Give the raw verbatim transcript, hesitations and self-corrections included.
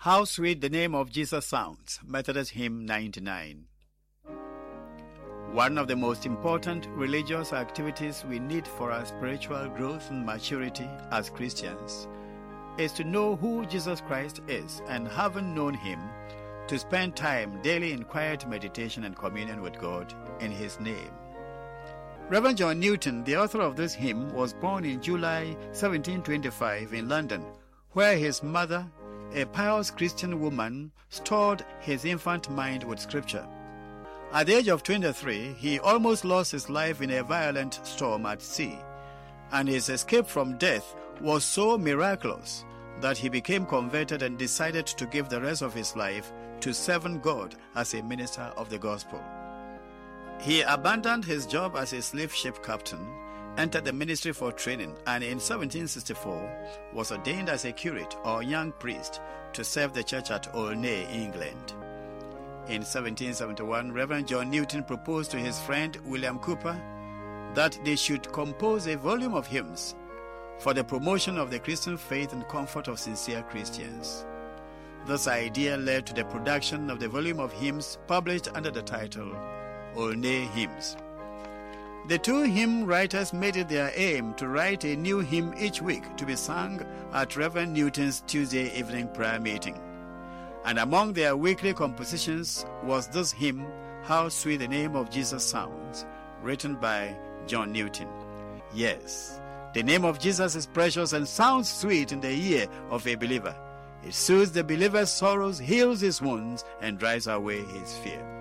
How Sweet the Name of Jesus Sounds, Methodist Hymn ninety-nine. One of the most important religious activities we need for our spiritual growth and maturity as Christians is to know who Jesus Christ is, and having known him, to spend time daily in quiet meditation and communion with God in his name. Reverend John Newton, the author of this hymn, was born in July seventeen twenty-five in London, where his mother, a pious Christian woman, stored his infant mind with scripture. At the age of twenty-three, he almost lost his life in a violent storm at sea, and his escape from death was so miraculous that he became converted and decided to give the rest of his life to serving God as a minister of the gospel. He abandoned his job as a slave ship captain, entered the ministry for training, and in seventeen sixty-four was ordained as a curate or young priest to serve the church at Olney, England. In seventeen seventy-one, Reverend John Newton proposed to his friend William Cowper that they should compose a volume of hymns for the promotion of the Christian faith and comfort of sincere Christians. This idea led to the production of the volume of hymns published under the title Olney Hymns. The two hymn writers made it their aim to write a new hymn each week to be sung at Reverend Newton's Tuesday evening prayer meeting. And among their weekly compositions was this hymn, How Sweet the Name of Jesus Sounds, written by John Newton. Yes, the name of Jesus is precious and sounds sweet in the ear of a believer. It soothes the believer's sorrows, heals his wounds, and drives away his fear.